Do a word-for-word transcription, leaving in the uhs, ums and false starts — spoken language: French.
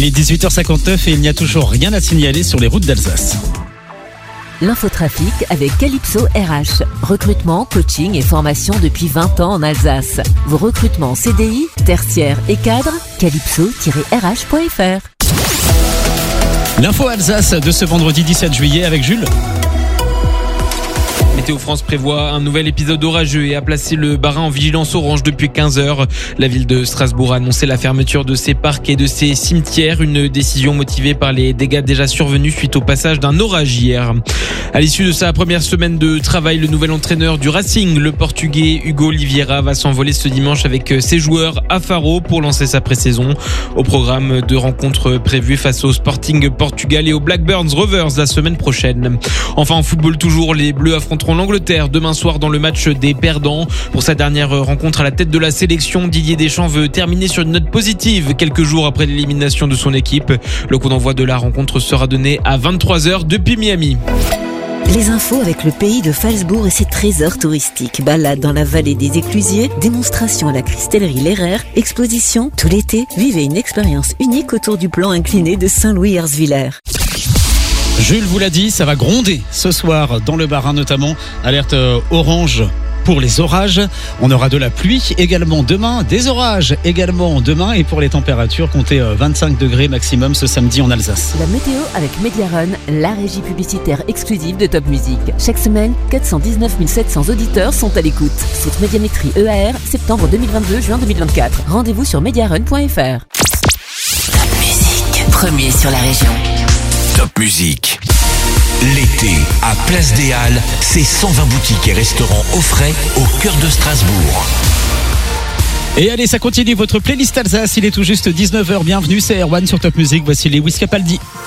est dix-huit heures cinquante-neuf et il n'y a toujours rien à signaler sur les routes d'Alsace. L'infotrafic avec Calypso R H. Recrutement, coaching et formation depuis vingt ans en Alsace. Vos recrutements C D I, tertiaires et cadres, calypso tiret r h point f r. L'info Alsace de ce vendredi dix-sept juillet avec Jules. Météo France prévoit un nouvel épisode orageux et a placé le Bas-Rhin en vigilance orange depuis quinze heures. La ville de Strasbourg a annoncé la fermeture de ses parcs et de ses cimetières, une décision motivée par les dégâts déjà survenus suite au passage d'un orage hier. À l'issue de sa première semaine de travail, le nouvel entraîneur du Racing, le Portugais Hugo Oliveira, va s'envoler ce dimanche avec ses joueurs à Faro pour lancer sa pré-saison. Au programme de rencontres prévues face au Sporting Portugal et aux Blackburns Rovers la semaine prochaine. Enfin en football toujours, les Bleus affronteront l'Angleterre demain soir dans le match des perdants. Pour sa dernière rencontre à la tête de la sélection, Didier Deschamps veut terminer sur une note positive quelques jours après l'élimination de son équipe. Le coup d'envoi de la rencontre sera donné à vingt-trois heures depuis Miami. Les infos avec le pays de Phalsbourg et ses trésors touristiques. Balade dans la vallée des Éclusiers, démonstration à la cristallerie Lerrer, exposition tout l'été. Vivez une expérience unique autour du plan incliné de Saint-Louis-Herzviller. Jules vous l'a dit, ça va gronder ce soir dans le Bas-Rhin notamment. Alerte orange pour les orages. On aura de la pluie également demain, des orages également demain et pour les températures, comptez vingt-cinq degrés maximum ce samedi en Alsace. La météo avec Mediarun, la régie publicitaire exclusive de Top Music. Chaque semaine, quatre cent dix-neuf mille sept cents auditeurs sont à l'écoute. Source Médiamétrie E A R, septembre deux mille vingt-deux, juin deux mille vingt-quatre. Rendez-vous sur mediarun point f r. Top Music, premier sur la région. Top Music. L'été, à Place des Halles, c'est cent vingt boutiques et restaurants au frais au cœur de Strasbourg. Et allez, ça continue votre playlist Alsace. Il est tout juste dix-neuf heures. Bienvenue, c'est Erwan sur Top Music. Voici Lewis Capaldi.